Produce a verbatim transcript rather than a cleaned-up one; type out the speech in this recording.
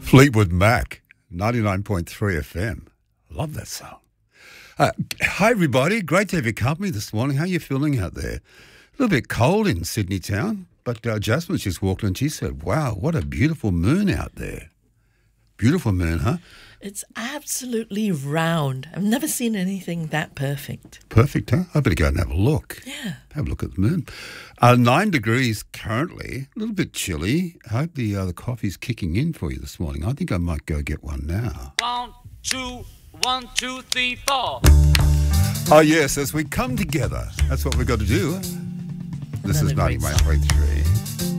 Fleetwood Mac, ninety-nine point three F M. Love that song. Uh, hi, everybody. Great to have your company this morning. How are you feeling out there? A little bit cold in Sydney town, but uh, Jasmine just walked in and she said, wow, what a beautiful moon out there. Beautiful moon, huh? It's absolutely round. I've never seen anything that perfect. Perfect, huh? I better go and have a look. Yeah. Have a look at the moon. Uh, nine degrees currently, a little bit chilly. I hope the, uh, the coffee's kicking in for you this morning. I think I might go get one now. One, two, one, two, three, four. Oh, yes, as we come together, that's what we've got to do. This Another is great ninety-one point three.